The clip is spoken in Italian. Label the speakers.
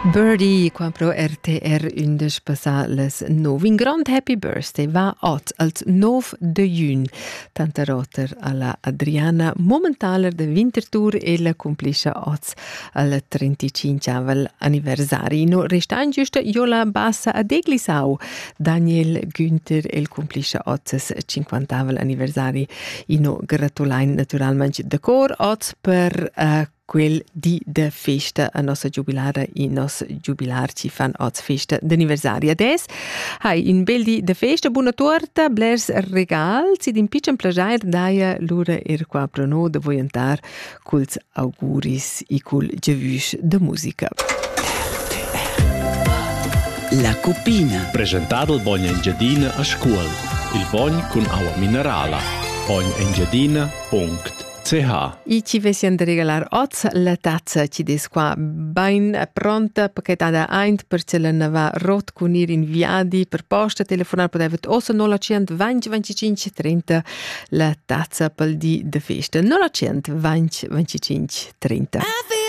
Speaker 1: Birdie, qua pro RTR undes passa les 9. Un grand happy birthday va oggi al 9 de giugno. Tanta roter alla Adriana, momentaler de Winterthur e la complisce oggi al 35 anniversari. No restan giusto Jola Bassa a Deglisau. Daniel Günther el complisce oggi 50 anniversari. Ino gratulain naturalmente de cor oggi per quel di de festa a nostra giubilare i nos giubilar ci fan oggi festa d'anniversari. Ades hai in bel di de festa, buona torta, blers regal, si din pitchen plagiair daia lura qua pro no de voyentar culs auguris i cul giavush de musica.
Speaker 2: La Cupina.
Speaker 3: Presentato il Bogna Engiadina a scuola. Il Bogn con acqua minerale. bognengiadina.ch.
Speaker 1: I ci vessian de regalar oggi la tazza ci des qua ben pronta perché da eint per ce la nava rot con ir inviadi per posta telefonar potevet ossa 900 20 25 30 la tazza pel di de festa 900 20 25 30.